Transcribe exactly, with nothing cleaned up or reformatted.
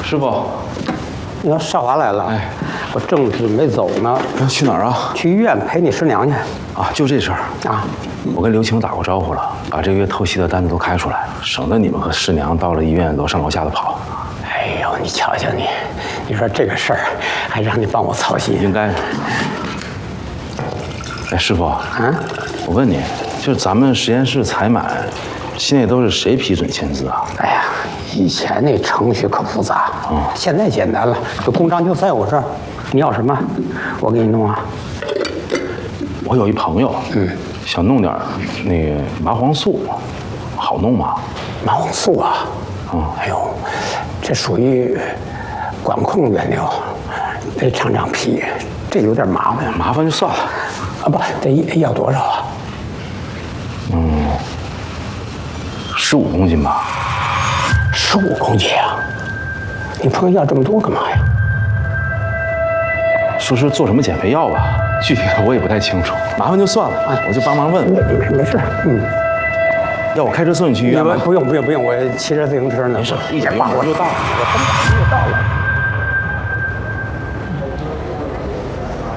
师傅， 你要少华来了？哎，我正准备走呢。 要去哪儿啊？ 去医院陪你师娘去。 啊，就这事儿啊。 我跟刘青打过招呼了，把这个月透析的单子都开出来了，省得你们和师娘到了医院楼上楼下的跑。 哎呦，你瞧瞧你，你说这个事儿还让你帮我操心？ 应该。哎，师傅， 啊， 我问你，就是咱们实验室采买，现在都是谁批准签字啊？ 哎呀，以前那程序可复杂， 嗯， 现在简单了，这公章就在我这儿，你要什么，我给你弄啊。 我有一朋友，嗯，想弄点那个麻黄素，好弄吗？ 麻黄素啊， 嗯， 哎呦，这属于管控原料，得厂长批，这有点麻烦。 麻烦就算了。 啊，不，这要多少啊？ 嗯，十五公斤吧。 十五公斤啊？你朋友要这么多干嘛呀？ 说是做什么减肥药吧，具体的我也不太清楚。麻烦就算了，哎，我就帮忙问问。 没没事，嗯。 要我开车送你去医院吗？ 不用不用不用，我骑着自行车呢。 没事，一点半会儿就到了。 我很早就到了。